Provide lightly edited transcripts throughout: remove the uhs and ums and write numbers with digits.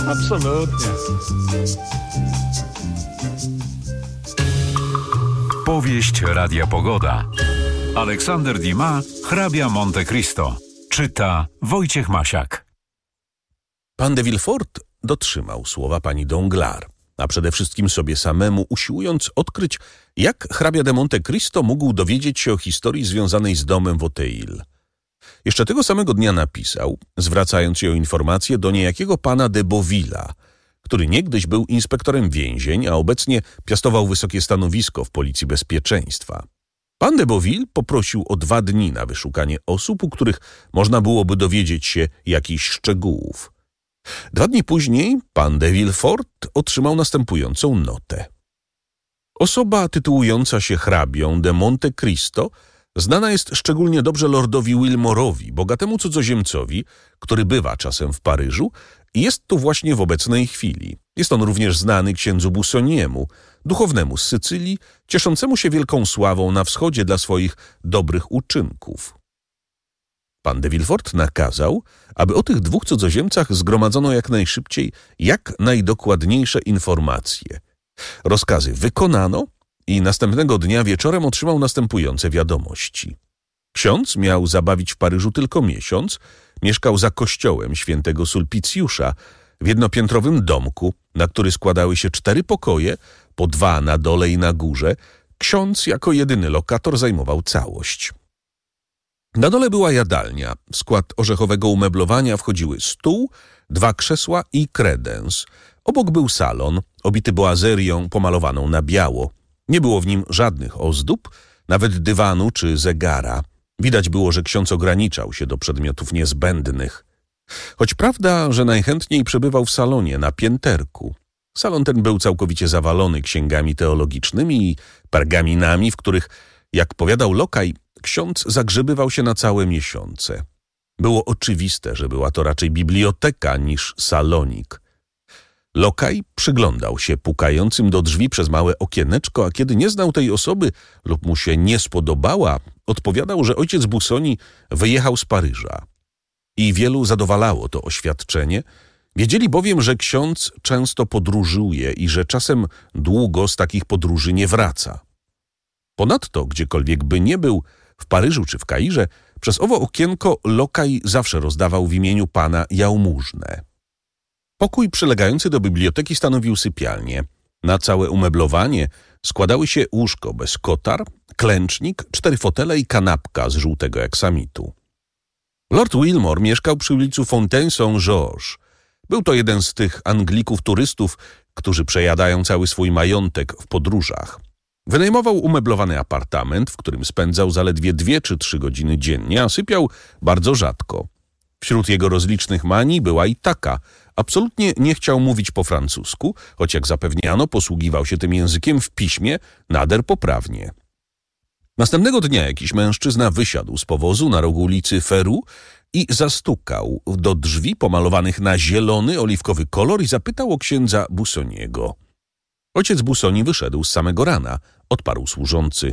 Absolutnie. Powieść Radia Pogoda. Aleksander Dumas, hrabia Monte Cristo. Czyta Wojciech Masiak. Pan de Villefort dotrzymał słowa pani Danglars, a przede wszystkim sobie samemu usiłując odkryć, jak hrabia de Monte Cristo mógł dowiedzieć się o historii związanej z domem w Auteuil. Jeszcze tego samego dnia napisał, zwracając się o informację do niejakiego pana de Beauvilla, który niegdyś był inspektorem więzień, a obecnie piastował wysokie stanowisko w Policji Bezpieczeństwa. Pan de Beauville poprosił o 2 dni na wyszukanie osób, u których można byłoby dowiedzieć się jakichś szczegółów. 2 dni później pan de Villefort otrzymał następującą notę. Osoba tytułująca się hrabią de Monte Cristo znana jest szczególnie dobrze lordowi Wilmorowi, bogatemu cudzoziemcowi, który bywa czasem w Paryżu i jest tu właśnie w obecnej chwili. Jest on również znany księdzu Bussoniemu, duchownemu z Sycylii, cieszącemu się wielką sławą na wschodzie dla swoich dobrych uczynków. Pan de Villefort nakazał, aby o tych 2 cudzoziemcach zgromadzono jak najszybciej, jak najdokładniejsze informacje. Rozkazy wykonano i następnego dnia wieczorem otrzymał następujące wiadomości. Ksiądz miał zabawić w Paryżu tylko miesiąc, mieszkał za kościołem świętego Sulpicjusza w jednopiętrowym domku, na który składały się 4 pokoje, po 2 na dole i na górze. Ksiądz jako jedyny lokator zajmował całość. Na dole była jadalnia. W skład orzechowego umeblowania wchodziły stół, 2 krzesła i kredens. Obok był salon, obity boazerią pomalowaną na biało. Nie było w nim żadnych ozdób, nawet dywanu czy zegara. Widać było, że ksiądz ograniczał się do przedmiotów niezbędnych. Choć prawda, że najchętniej przebywał w salonie na pięterku. Salon ten był całkowicie zawalony księgami teologicznymi i pergaminami, w których, jak powiadał lokaj, ksiądz zagrzebywał się na całe miesiące. Było oczywiste, że była to raczej biblioteka niż salonik. Lokaj przyglądał się pukającym do drzwi przez małe okieneczko, a kiedy nie znał tej osoby lub mu się nie spodobała, odpowiadał, że ojciec Busoni wyjechał z Paryża. I wielu zadowalało to oświadczenie. Wiedzieli bowiem, że ksiądz często podróżuje i że czasem długo z takich podróży nie wraca. Ponadto, gdziekolwiek by nie był, w Paryżu czy w Kairze, przez owo okienko lokaj zawsze rozdawał w imieniu pana jałmużnę. Pokój przylegający do biblioteki stanowił sypialnię. Na całe umeblowanie składały się łóżko bez kotar, klęcznik, 4 fotele i kanapka z żółtego aksamitu. Lord Wilmore mieszkał przy ulicy Fontaine Saint-Georges. Był to jeden z tych Anglików turystów, którzy przejadają cały swój majątek w podróżach. Wynajmował umeblowany apartament, w którym spędzał zaledwie 2 czy 3 godziny dziennie, a sypiał bardzo rzadko. Wśród jego rozlicznych manii była i taka. Absolutnie nie chciał mówić po francusku, choć jak zapewniano, posługiwał się tym językiem w piśmie nader poprawnie. Następnego dnia jakiś mężczyzna wysiadł z powozu na rogu ulicy Feru i zastukał do drzwi pomalowanych na zielony, oliwkowy kolor i zapytał o księdza Bussoniego. Ojciec Bussoni wyszedł z samego rana, odparł służący.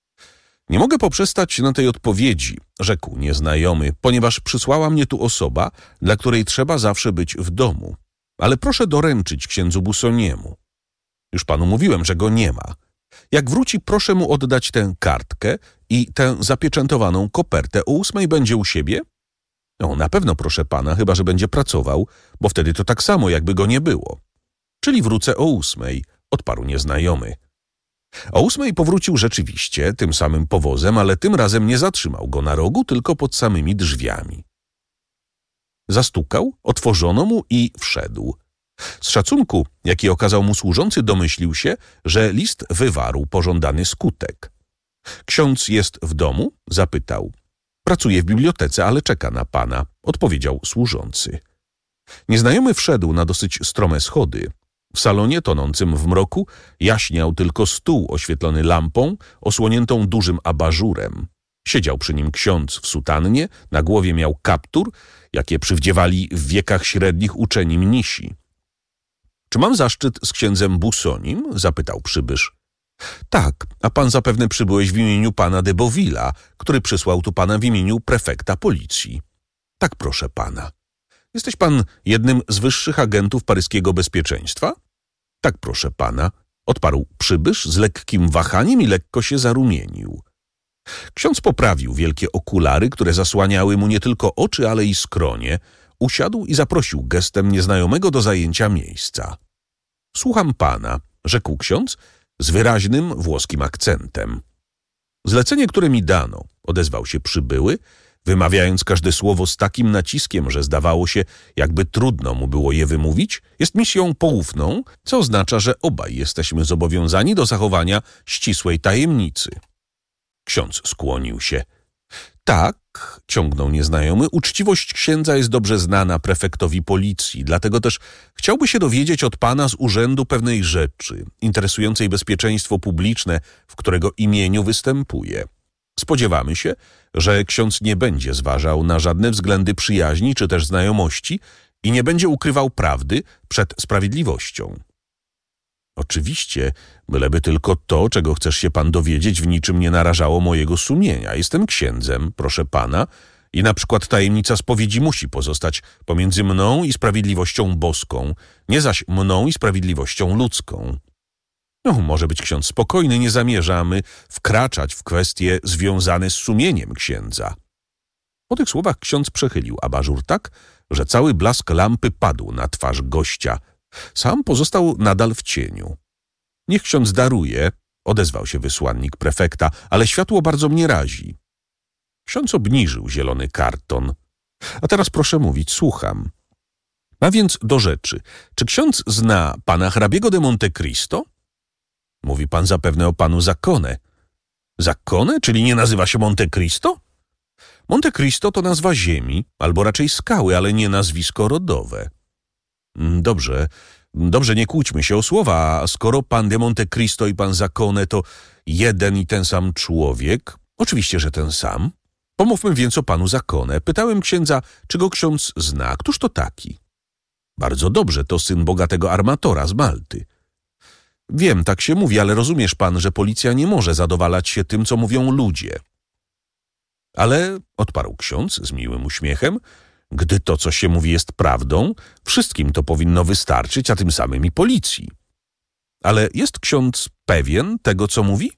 Nie mogę poprzestać na tej odpowiedzi, rzekł nieznajomy, ponieważ przysłała mnie tu osoba, dla której trzeba zawsze być w domu. Ale proszę doręczyć księdzu Bussoniemu. Już panu mówiłem, że go nie ma. Jak wróci, proszę mu oddać tę kartkę i tę zapieczętowaną kopertę. O 8 będzie u siebie? No, na pewno, proszę pana, chyba że będzie pracował, bo wtedy to tak samo, jakby go nie było. Czyli wrócę o 8, odparł nieznajomy. O 8 powrócił rzeczywiście tym samym powozem, ale tym razem nie zatrzymał go na rogu, tylko pod samymi drzwiami. Zastukał, otworzono mu i wszedł. Z szacunku, jaki okazał mu służący, domyślił się, że list wywarł pożądany skutek. Ksiądz jest w domu? Zapytał. Pracuje w bibliotece, ale czeka na pana, odpowiedział służący. Nieznajomy wszedł na dosyć strome schody. W salonie tonącym w mroku jaśniał tylko stół oświetlony lampą, osłoniętą dużym abażurem. Siedział przy nim ksiądz w sutannie, na głowie miał kaptur, jakie przywdziewali w wiekach średnich uczeni mnisi. Czy mam zaszczyt z księdzem Bussonim? Zapytał przybysz. Tak, a pan zapewne przybyłeś w imieniu pana de Beauvilla, który przysłał tu pana w imieniu prefekta policji. Tak, proszę pana. Jesteś pan jednym z wyższych agentów paryskiego bezpieczeństwa? Tak, proszę pana, odparł przybysz z lekkim wahaniem i lekko się zarumienił. Ksiądz poprawił wielkie okulary, które zasłaniały mu nie tylko oczy, ale i skronie, usiadł i zaprosił gestem nieznajomego do zajęcia miejsca. Słucham pana, rzekł ksiądz z wyraźnym włoskim akcentem. Zlecenie, które mi dano, odezwał się przybyły, wymawiając każde słowo z takim naciskiem, że zdawało się, jakby trudno mu było je wymówić, jest misją poufną, co oznacza, że obaj jesteśmy zobowiązani do zachowania ścisłej tajemnicy. Ksiądz skłonił się. Tak, ciągnął nieznajomy, uczciwość księdza jest dobrze znana prefektowi policji, dlatego też chciałby się dowiedzieć od pana z urzędu pewnej rzeczy, interesującej bezpieczeństwo publiczne, w którego imieniu występuje. Spodziewamy się, że ksiądz nie będzie zważał na żadne względy przyjaźni czy też znajomości i nie będzie ukrywał prawdy przed sprawiedliwością. Oczywiście, byleby tylko to, czego chcesz się pan dowiedzieć, w niczym nie narażało mojego sumienia. Jestem księdzem, proszę pana, i na przykład tajemnica spowiedzi musi pozostać pomiędzy mną i sprawiedliwością boską, nie zaś mną i sprawiedliwością ludzką. No, może być ksiądz spokojny, nie zamierzamy wkraczać w kwestie związane z sumieniem księdza. Po tych słowach ksiądz przechylił abażur tak, że cały blask lampy padł na twarz gościa. Sam pozostał nadal w cieniu. Niech ksiądz daruje, odezwał się wysłannik prefekta, ale światło bardzo mnie razi. Ksiądz obniżył zielony karton. A teraz proszę mówić, słucham. A więc do rzeczy. Czy ksiądz zna pana hrabiego de Monte Cristo? Mówi pan zapewne o panu Zaccone. Zaccone? Czyli nie nazywa się Monte Cristo? Monte Cristo to nazwa ziemi, albo raczej skały, ale nie nazwisko rodowe. Dobrze, nie kłóćmy się o słowa, a skoro pan de Monte Cristo i pan Zaccone to jeden i ten sam człowiek, oczywiście, że ten sam. Pomówmy więc o panu Zaccone. Pytałem księdza, czy go ksiądz zna. Któż to taki? Bardzo dobrze, to syn bogatego armatora z Malty. Wiem, tak się mówi, ale rozumiesz pan, że policja nie może zadowalać się tym, co mówią ludzie. Ale, odparł ksiądz z miłym uśmiechem, gdy to, co się mówi, jest prawdą, wszystkim to powinno wystarczyć, a tym samym i policji. Ale jest ksiądz pewien tego, co mówi?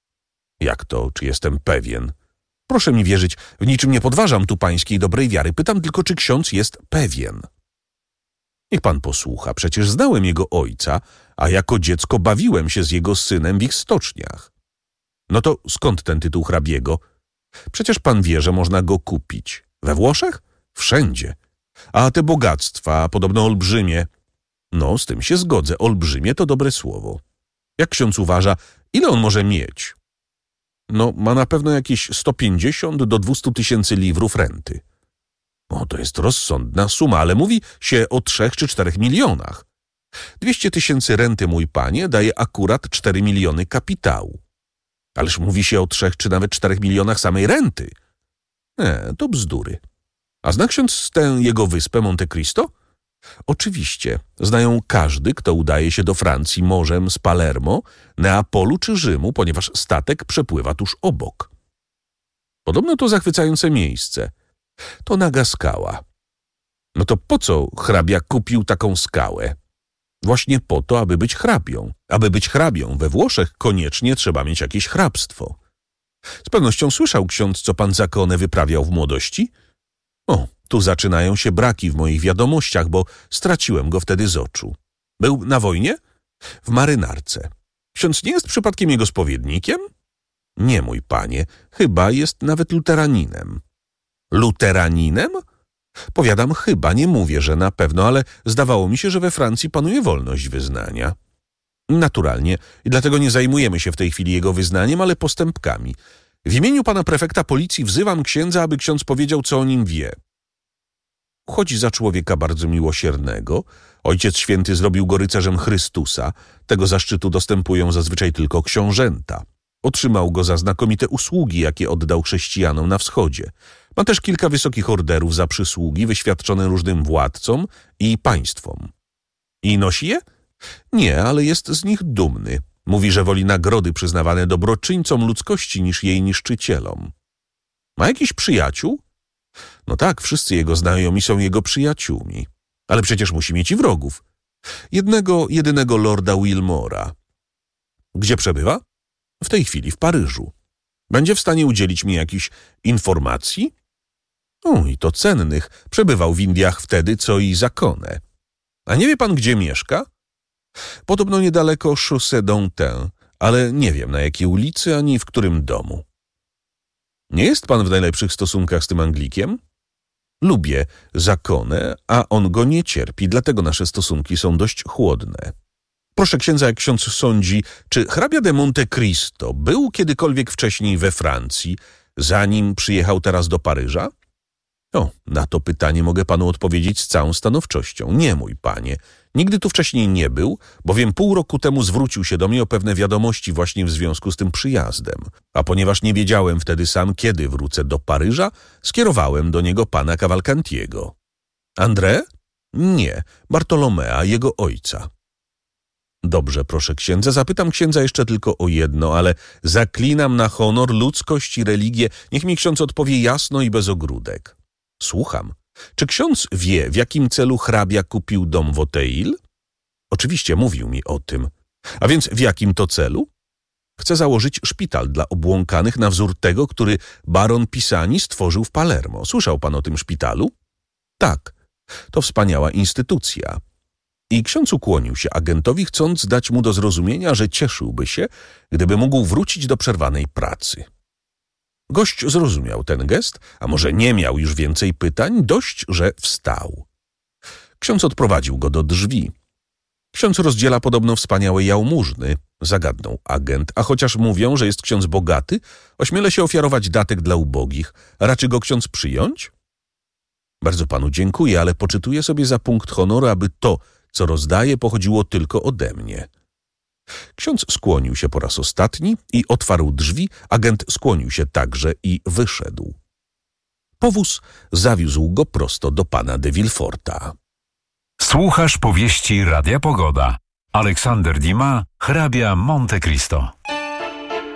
Jak to, czy jestem pewien? Proszę mi wierzyć, w niczym nie podważam tu pańskiej dobrej wiary. Pytam tylko, czy ksiądz jest pewien. Niech pan posłucha, przecież znałem jego ojca, a jako dziecko bawiłem się z jego synem w ich stoczniach. No to skąd ten tytuł hrabiego? Przecież pan wie, że można go kupić. We Włoszech? Wszędzie. A te bogactwa, podobno olbrzymie. No, z tym się zgodzę. Olbrzymie to dobre słowo. Jak ksiądz uważa, ile on może mieć? No, ma na pewno jakieś 150 do 200 tysięcy liwrów renty. O, to jest rozsądna suma, ale mówi się o 3 czy 4 milionach. 200 tysięcy renty, mój panie, daje akurat 4 miliony kapitału. Ależ mówi się o 3 czy nawet 4 milionach samej renty. To bzdury. A zna ksiądz tę jego wyspę Monte Cristo? Oczywiście. Znają każdy, kto udaje się do Francji morzem z Palermo, Neapolu czy Rzymu, ponieważ statek przepływa tuż obok. Podobno to zachwycające miejsce. To naga skała. No to po co hrabia kupił taką skałę? Właśnie po to, aby być hrabią. Aby być hrabią we Włoszech koniecznie trzeba mieć jakieś hrabstwo. Z pewnością słyszał ksiądz, co pan Zaccone wyprawiał w młodości? O, tu zaczynają się braki w moich wiadomościach, bo straciłem go wtedy z oczu. Był na wojnie? W marynarce. Ksiądz nie jest przypadkiem jego spowiednikiem? Nie, mój panie, chyba jest nawet luteraninem. Luteraninem? Powiadam chyba, nie mówię, że na pewno, ale zdawało mi się, że we Francji panuje wolność wyznania. Naturalnie, i dlatego nie zajmujemy się w tej chwili jego wyznaniem, ale postępkami. W imieniu pana prefekta policji wzywam księdza, aby ksiądz powiedział, co o nim wie. Chodzi za człowieka bardzo miłosiernego. Ojciec Święty zrobił go rycerzem Chrystusa. Tego zaszczytu dostępują zazwyczaj tylko książęta. Otrzymał go za znakomite usługi, jakie oddał chrześcijanom na wschodzie. Ma też kilka wysokich orderów za przysługi wyświadczone różnym władcom i państwom. I nosi je? Nie, ale jest z nich dumny. Mówi, że woli nagrody przyznawane dobroczyńcom ludzkości niż jej niszczycielom. Ma jakiś przyjaciół? No tak, wszyscy jego znajomi są jego przyjaciółmi. Ale przecież musi mieć i wrogów. Jedynego lorda Wilmora. Gdzie przebywa? W tej chwili w Paryżu. Będzie w stanie udzielić mi jakichś informacji? I to cennych. Przebywał w Indiach wtedy, co i Zakone. A nie wie pan, gdzie mieszka? Podobno niedaleko Chaussée d'Antin, ale nie wiem, na jakiej ulicy, ani w którym domu. Nie jest pan w najlepszych stosunkach z tym Anglikiem? Lubię Zakone, a on go nie cierpi, dlatego nasze stosunki są dość chłodne. Proszę księdza, jak ksiądz sądzi, czy hrabia de Monte Cristo był kiedykolwiek wcześniej we Francji, zanim przyjechał teraz do Paryża? Na to pytanie mogę panu odpowiedzieć z całą stanowczością. Nie, mój panie. Nigdy tu wcześniej nie był, bowiem pół roku temu zwrócił się do mnie o pewne wiadomości właśnie w związku z tym przyjazdem. A ponieważ nie wiedziałem wtedy sam, kiedy wrócę do Paryża, skierowałem do niego pana Cavalcantiego. André? Nie, Bartolomea, jego ojca. Dobrze, proszę księdza. Zapytam księdza jeszcze tylko o jedno, ale zaklinam na honor, ludzkość i religię. Niech mi ksiądz odpowie jasno i bez ogródek. Słucham. Czy ksiądz wie, w jakim celu hrabia kupił dom w Auteuil? Oczywiście mówił mi o tym. A więc w jakim to celu? Chce założyć szpital dla obłąkanych na wzór tego, który baron Pisani stworzył w Palermo. Słyszał pan o tym szpitalu? Tak. To wspaniała instytucja. I ksiądz ukłonił się agentowi, chcąc dać mu do zrozumienia, że cieszyłby się, gdyby mógł wrócić do przerwanej pracy. Gość zrozumiał ten gest, a może nie miał już więcej pytań, dość, że wstał. Ksiądz odprowadził go do drzwi. Ksiądz rozdziela podobno wspaniałe jałmużny, zagadnął agent, a chociaż mówią, że jest ksiądz bogaty, ośmielę się ofiarować datek dla ubogich. Raczy go ksiądz przyjąć? Bardzo panu dziękuję, ale poczytuję sobie za punkt honoru, aby to, co rozdaje, pochodziło tylko ode mnie. Ksiądz skłonił się po raz ostatni i otwarł drzwi, agent skłonił się także i wyszedł. Powóz zawiózł go prosto do pana de Villeforta. Słuchasz powieści Radia Pogoda. Aleksander Dumas, hrabia Monte Cristo.